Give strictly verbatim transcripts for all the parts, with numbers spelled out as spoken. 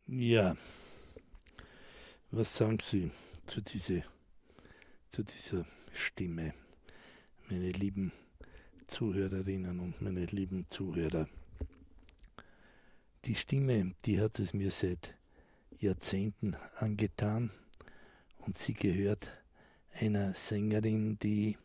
Ja, was sagen Sie zu, diese, zu dieser Stimme, meine lieben Zuhörerinnen und meine lieben Zuhörer? Die Stimme, die hat es mir seit Jahrzehnten angetan und sie gehört einer Sängerin, die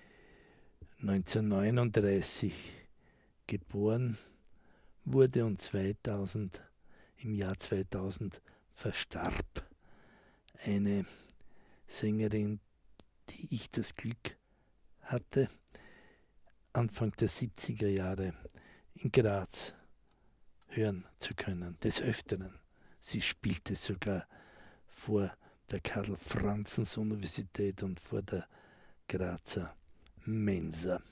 neunzehnhundertneununddreißig geboren wurde und zweitausend, im Jahr zweitausend verstarb. Eine Sängerin, die ich das Glück hatte, Anfang der siebziger Jahre in Graz hören zu können, des Öfteren. Sie spielte sogar vor der Karl-Franzens-Universität und vor der Grazer Mensa.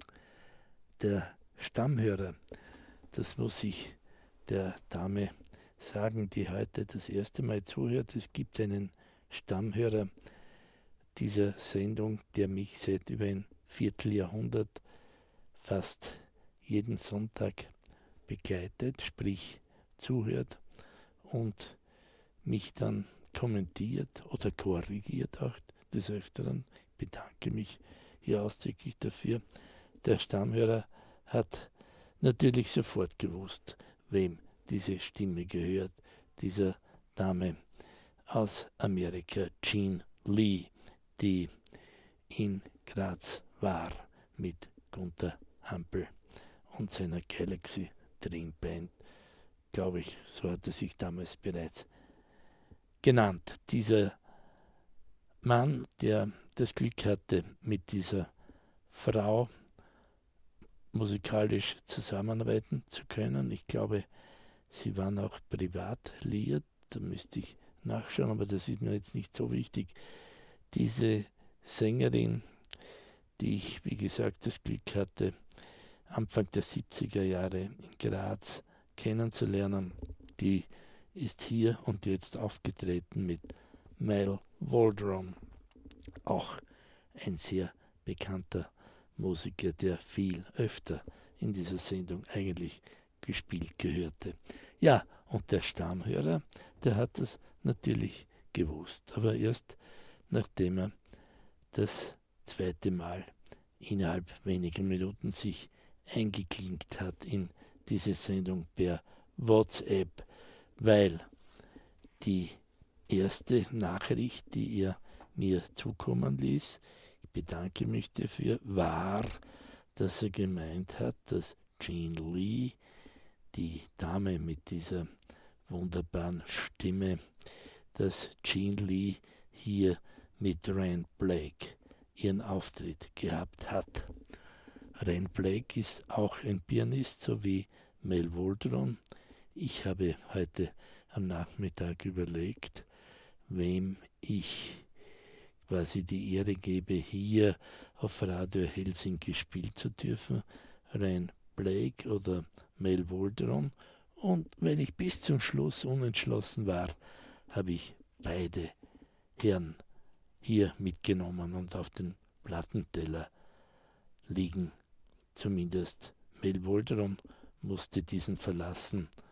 Der Stammhörer, das muss ich der Dame sagen, die heute das erste Mal zuhört. Es gibt einen Stammhörer dieser Sendung, der mich seit über ein Vierteljahrhundert fast jeden Sonntag begleitet, sprich zuhört und mich dann kommentiert oder korrigiert auch des Öfteren. Ich bedanke mich hier ausdrücklich dafür. Der Stammhörer hat natürlich sofort gewusst, wem diese Stimme gehört, dieser Dame aus Amerika, Jean Lee, die in Graz war mit Gunther Hampel und seiner Galaxy Dream Band, glaube ich, so hat er sich damals bereits genannt. Dieser Mann, der das Glück hatte, mit dieser Frau musikalisch zusammenarbeiten zu können. Ich glaube, sie waren auch privat liiert, da müsste ich nachschauen, aber das ist mir jetzt nicht so wichtig. Diese Sängerin, die ich, wie gesagt, das Glück hatte, Anfang der siebziger Jahre in Graz kennenzulernen, die ist hier und jetzt aufgetreten mit Mel Waldron, auch ein sehr bekannter Musiker, der viel öfter in dieser Sendung eigentlich gespielt gehörte. Ja, und der Stammhörer, der hat das natürlich gewusst, aber erst nachdem er das zweite Mal innerhalb weniger Minuten sich eingeklinkt hat in diese Sendung per WhatsApp, weil die erste Nachricht, die er mir zukommen ließ, ich bedanke mich dafür, war, dass er gemeint hat, dass Jean Lee, die Dame mit dieser wunderbaren Stimme, dass Jean Lee hier mit Rand Blake ihren Auftritt gehabt hat. Rand Blake ist auch ein Pianist, so wie Mel Waldron. Ich habe heute am Nachmittag überlegt, wem ich quasi die Ehre gebe, hier auf Radio Helsinki spielen zu dürfen, Rand Blake oder Mel Waldron. Und wenn ich bis zum Schluss unentschlossen war, habe ich beide Herren hier mitgenommen und auf den Plattenteller liegen. Zumindest Mel Waldron musste diesen verlassen,